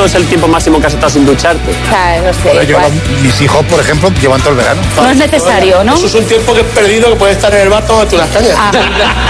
es el tiempo máximo que has estado sin ducharte? O sea, no sé. Bueno, mis hijos, por ejemplo, llevan todo el verano. No es necesario, ¿no? Eso es un tiempo que es perdido, que puede estar en el bar tomándote unas cañas. Ah.